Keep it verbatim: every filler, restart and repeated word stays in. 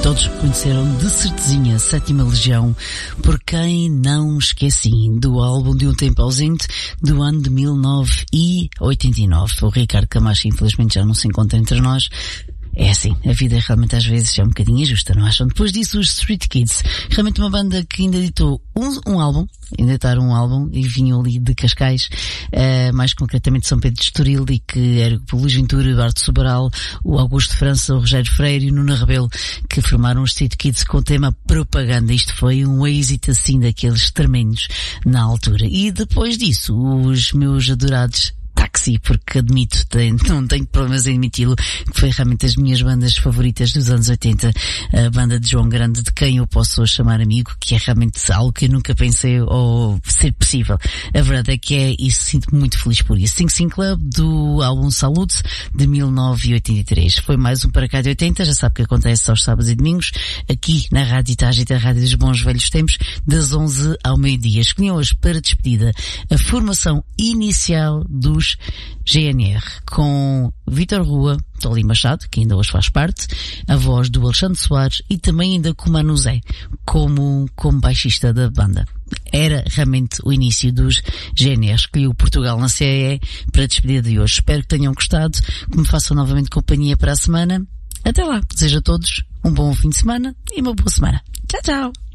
Todos conheceram de certezinha Sétima Legião, por quem não esqueci, do álbum De Um Tempo Ausente, do ano de mil novecentos e oitenta e nove. O Ricardo Camacho infelizmente já não se encontra entre nós. É assim, a vida realmente às vezes é um bocadinho injusta, não acham? Depois disso, os Street Kids, realmente uma banda que ainda editou um, um álbum, ainda editaram um álbum, e vinham ali de Cascais, uh, mais concretamente de São Pedro de Estoril, e que era o Luís Ventura, o Eduardo Sobral, o Augusto França, o Rogério Freire e o Nuno Rebelo, que formaram os Street Kids com o tema propaganda. Isto foi um êxito assim daqueles tremendos na altura. E depois disso, os meus adorados Táxi, porque admito, tenho, não tenho problemas em admiti-lo, que foi realmente as minhas bandas favoritas dos anos oitenta, a banda de João Grande, de quem eu posso hoje chamar amigo, que é realmente algo que eu nunca pensei ou ser possível. A verdade é que é, e sinto-me muito feliz por isso. Sing Sing Club, do álbum Salute, de mil novecentos e oitenta e três. Foi mais um Para Cá de oitenta, já sabe que acontece aos sábados e domingos, aqui na Rádio Itágita, a Rádio dos Bons Velhos Tempos, das onze ao meio-dia. Escolhi hoje, para despedida, a formação inicial dos G N R, com Vítor Rua, Tolí Machado, que ainda hoje faz parte, a voz do Alexandre Soares, e também ainda com Manu Zé, como, como baixista da banda. Era realmente o início dos G N R. Escolhi o Portugal na C E E para a despedida de hoje. Espero que tenham gostado, que me façam novamente companhia para a semana. Até lá. Desejo a todos um bom fim de semana e uma boa semana. Tchau, tchau.